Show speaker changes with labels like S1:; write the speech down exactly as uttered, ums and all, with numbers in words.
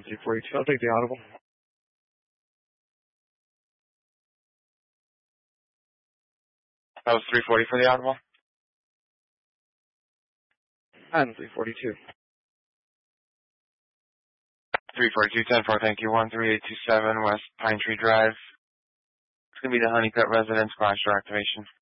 S1: three forty-two, I'll take the audible.
S2: That was three forty for the audible?
S1: And three forty-two.
S2: three forty-two, ten four, thank you. one three eight two seven West Pine Tree Drive. It's going to be the Honeycutt residence, garage door activation.